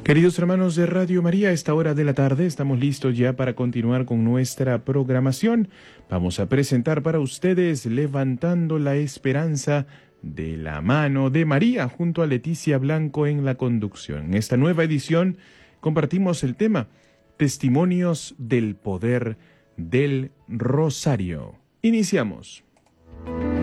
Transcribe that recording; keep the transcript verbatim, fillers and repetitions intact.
Queridos hermanos de Radio María, a esta hora de la tarde estamos listos ya para continuar con nuestra programación. Vamos a presentar para ustedes Levantando la Esperanza de la mano de María, junto a Leticia Blanco en la conducción. En esta nueva edición compartimos el tema Testimonios del Poder del Rosario. Iniciamos.